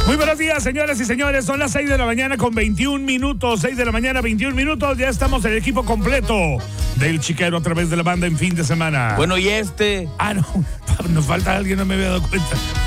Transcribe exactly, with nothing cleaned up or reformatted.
Muy buenos días, señoras y señores. Son las seis de la mañana con veintiún minutos. seis de la mañana, veintiún minutos. Ya estamos el equipo completo del Chiquero a través de la banda en fin de semana. Bueno, ¿y este? Ah, no. Nos falta alguien, no me había dado cuenta.